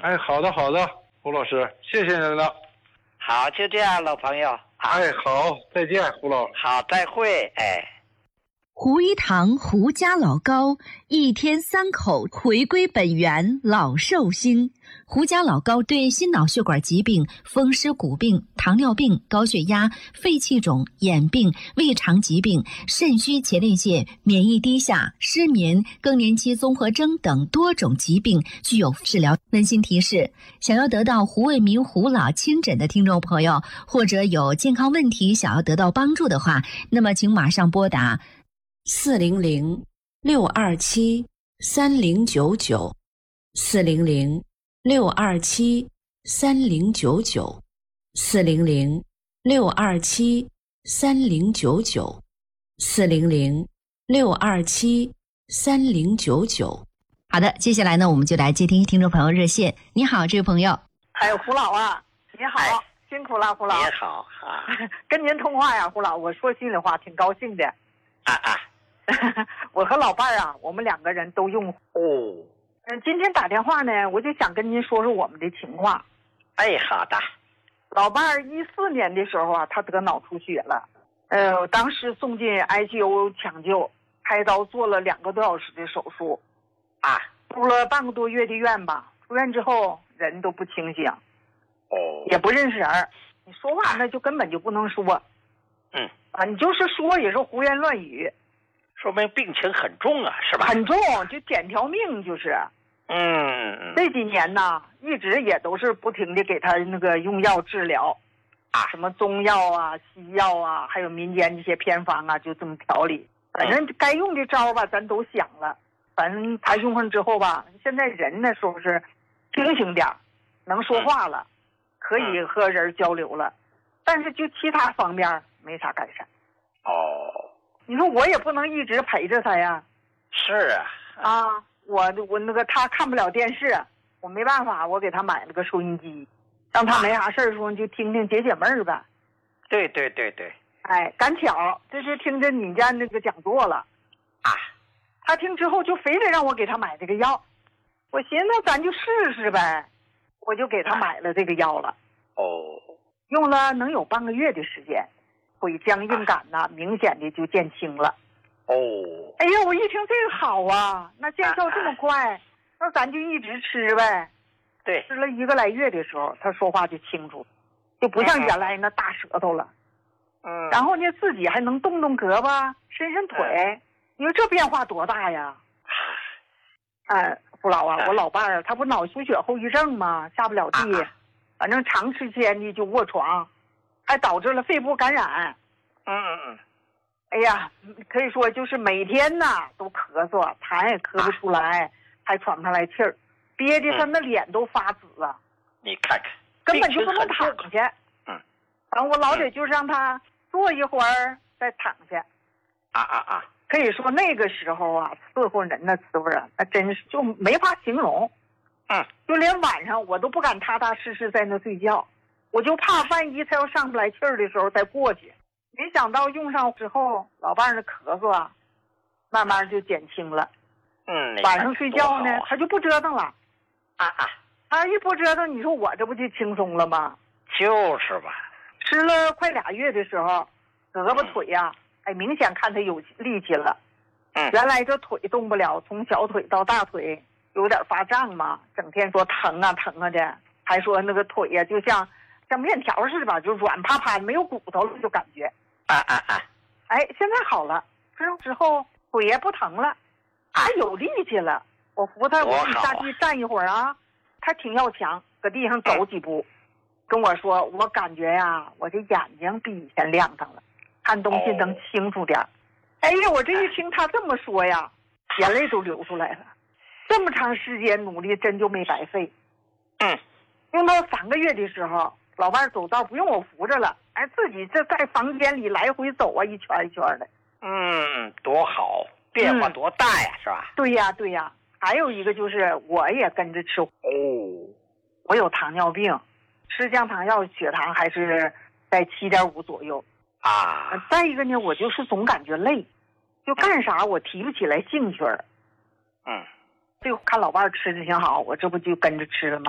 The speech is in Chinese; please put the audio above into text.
哎，好的好的，胡老师，谢谢您了。 好，就这样，老朋友。 哎，好，再见，胡老师。 好，再会。哎。 胡一堂胡家老高，一天3口回归本源，老寿星。胡家老高对心脑血管疾病、风湿骨病、糖尿病、高血压、肺气肿、眼病、胃肠疾病、肾虚前列腺、免疫低下、失眠、更年期综合征等多种疾病具有治疗。温馨提示：想要得到胡卫民胡老亲诊的听众朋友，或者有健康问题想要得到帮助的话，那么请马上拨打400-627-3099 400-627-3099 400-627-3099 400-627-3099。好的，接下来呢，我们就来接听听众朋友热线。你好，这位朋友。 哎，胡老啊，你好，辛苦了，胡老。 你好啊。 跟您通话呀，胡老，我说心里话，挺高兴的。 啊。 我和老伴儿啊，我们2个人都用。今天打电话呢，我就想跟您说说我们的情况。 哎，好的。 老伴儿14年的时候啊，他得脑出血了。当时送进 ICU 抢救，开刀做了2个多小时的手术。住了半个多月的院吧。出院之后人都不清醒。也不认识人，你说话那就根本就不能说。你就是说也是胡言乱语。 说明病情很重啊，是吧？ 很重，就捡条命就是。这几年呢，一直也都是不停的给他那个用药治疗，什么中药啊、西药啊，还有民间这些偏方啊，就这么调理。反正该用的招吧，咱都想了。反正他用上之后吧，现在人呢说是清醒点，能说话了，可以和人交流了，但是就其他方面没啥改善。你说我也不能一直陪着他呀。 是啊。 我那个他看不了电视，我没办法，我给他买了个收音机，让他没啥事的时候就听听解解闷儿呗。 对。 哎，赶巧这就听着你家那个讲座了。他听之后就非得让我给他买这个药，我寻思咱就试试呗，我就给他买了这个药了。用了能有半个月的时间，腿僵硬感呐，明显的就减轻了。哎呀，我一听这个好啊，那见效这么快，那咱就一直吃呗。 对， 吃了1个来月的时候，他说话就清楚，就不像原来那大舌头了。然后呢，自己还能动动胳膊，伸伸腿，你说这变化多大呀？胡老啊，我老伴儿他不脑出血后遗症吗？下不了地，反正长时间的就卧床，还导致了肺部感染。哎呀，可以说就是每天呐都咳嗽，痰也咳不出来，还喘不上来气儿，憋的他那脸都发紫啊。 你看看， 根本就不能躺下。我老得就是让他坐一会儿再躺下。可以说那个时候啊，伺候人的滋味啊，那真是就没法形容。就连晚上我都不敢踏踏实实在那睡觉，我就怕万一他要上不来气儿的时候再过去。没想到用上之后，老伴儿的咳嗽啊，慢慢就减轻了。晚上睡觉呢，他就不折腾了。他一不折腾，你说我这不就轻松了吗？ 就是吧。 吃了快2月的时候，胳膊腿呀，明显看他有力气了。原来这腿动不了，从小腿到大腿有点发胀嘛，整天说疼啊的，还说那个腿呀就像面条似的吧，就软趴趴的，没有骨头了，就感觉。现在好了，之后腿也不疼了，还有力气了。我扶他，我下地站一会儿啊，他挺要强，搁地上走几步，跟我说，我感觉呀，我这眼睛比以前亮堂了，看东西能清楚点。哎呀，我这一听他这么说呀，眼泪都流出来了。这么长时间努力真就没白费。用到3个月的时候，老伴走道不用我扶着了，自己这在房间里来回走啊，一圈一圈的。 多好，变化多大呀，是吧？ 对呀。还有一个就是我也跟着吃。我有糖尿病，吃降糖药，血糖还是在7.5左右。再一个呢，我就是总感觉累，就干啥我提不起来兴趣儿。就看老伴吃的挺好，我这不就跟着吃了吗？